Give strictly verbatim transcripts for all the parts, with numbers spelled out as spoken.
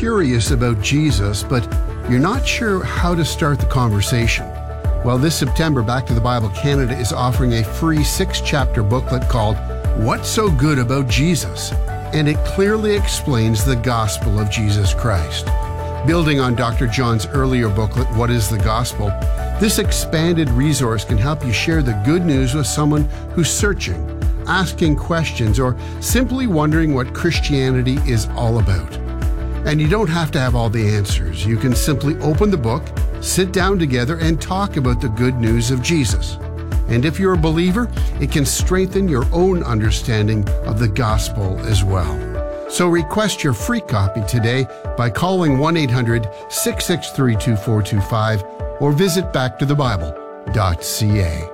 curious about Jesus, but you're not sure how to start the conversation? Well, this September, Back to the Bible Canada is offering a free six-chapter booklet called What's So Good About Jesus? And it clearly explains the gospel of Jesus Christ. Building on Doctor John's earlier booklet, What is the Gospel?, this expanded resource can help you share the good news with someone who's searching, asking questions, or simply wondering what Christianity is all about. And you don't have to have all the answers. You can simply open the book, sit down together, and talk about the good news of Jesus. And if you're a believer, it can strengthen your own understanding of the gospel as well. So request your free copy today by calling one eight hundred, six six three, two four two five or visit back to the bible dot c a.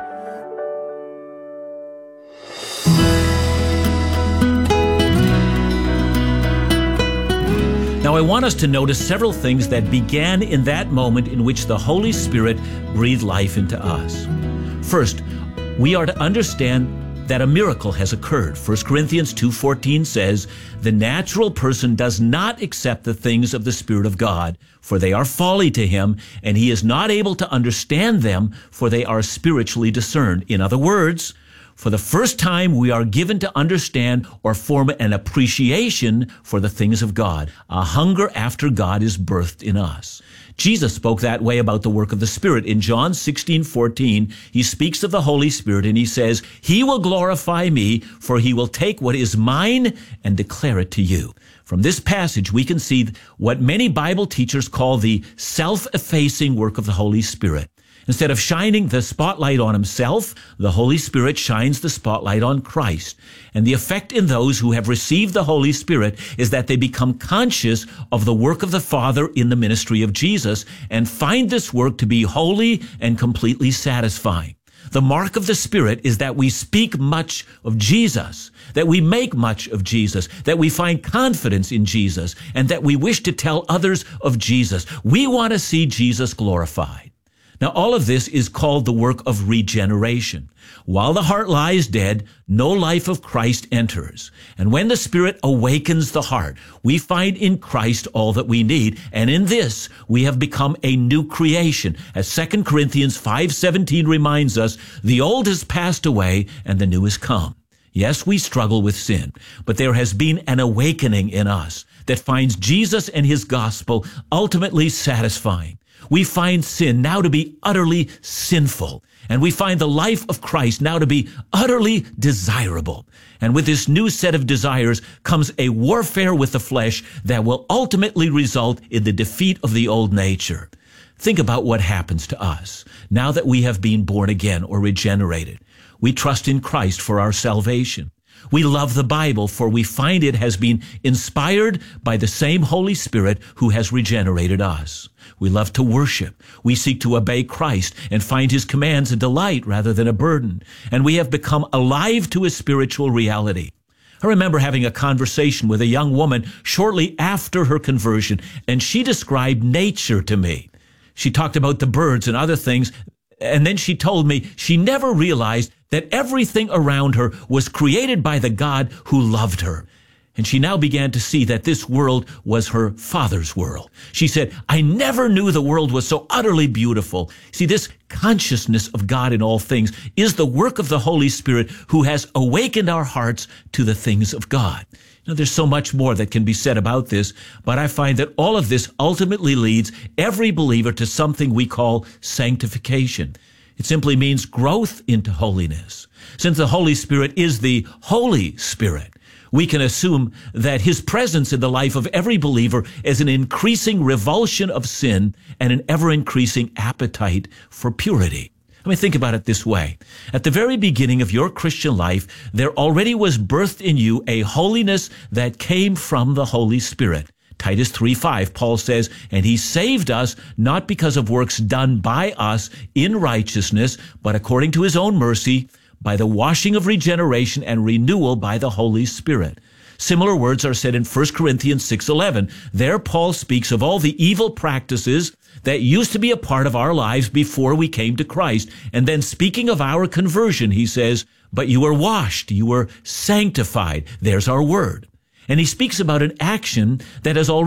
Now, I want us to notice several things that began in that moment in which the Holy Spirit breathed life into us. First, we are to understand that a miracle has occurred. First Corinthians two fourteen says, "The natural person does not accept the things of the Spirit of God, for they are folly to him, and he is not able to understand them, for they are spiritually discerned." In other words, for the first time, we are given to understand or form an appreciation for the things of God. A hunger after God is birthed in us. Jesus spoke that way about the work of the Spirit. In John sixteen fourteen, he speaks of the Holy Spirit and he says, "He will glorify me, for he will take what is mine and declare it to you." From this passage, we can see what many Bible teachers call the self-effacing work of the Holy Spirit. Instead of shining the spotlight on himself, the Holy Spirit shines the spotlight on Christ. And the effect in those who have received the Holy Spirit is that they become conscious of the work of the Father in the ministry of Jesus and find this work to be holy and completely satisfying. The mark of the Spirit is that we speak much of Jesus, that we make much of Jesus, that we find confidence in Jesus, and that we wish to tell others of Jesus. We want to see Jesus glorified. Now, all of this is called the work of regeneration. While the heart lies dead, no life of Christ enters. And when the Spirit awakens the heart, we find in Christ all that we need. And in this, we have become a new creation. As Second Corinthians five seventeen reminds us, the old has passed away and the new has come. Yes, we struggle with sin, but there has been an awakening in us that finds Jesus and his gospel ultimately satisfying. We find sin now to be utterly sinful, and we find the life of Christ now to be utterly desirable. And with this new set of desires comes a warfare with the flesh that will ultimately result in the defeat of the old nature. Think about what happens to us now that we have been born again or regenerated. We trust in Christ for our salvation. We love the Bible, for we find it has been inspired by the same Holy Spirit who has regenerated us. We love to worship. We seek to obey Christ and find his commands a delight rather than a burden. And we have become alive to a spiritual reality. I remember having a conversation with a young woman shortly after her conversion, and she described nature to me. She talked about the birds and other things, and then she told me she never realized that everything around her was created by the God who loved her. And she now began to see that this world was her Father's world. She said, "I never knew the world was so utterly beautiful." See, this consciousness of God in all things is the work of the Holy Spirit who has awakened our hearts to the things of God. Now, there's so much more that can be said about this, but I find that all of this ultimately leads every believer to something we call sanctification. It simply means growth into holiness. Since the Holy Spirit is the Holy Spirit, we can assume that his presence in the life of every believer is an increasing revulsion of sin and an ever-increasing appetite for purity. I mean, think about it this way. At the very beginning of your Christian life, there already was birthed in you a holiness that came from the Holy Spirit. Titus three five, Paul says, "And he saved us not because of works done by us in righteousness, but according to his own mercy, by the washing of regeneration and renewal by the Holy Spirit." Similar words are said in First Corinthians six eleven. There Paul speaks of all the evil practices that used to be a part of our lives before we came to Christ. And then speaking of our conversion, he says, "But you were washed, you were sanctified." There's our word. And he speaks about an action that has already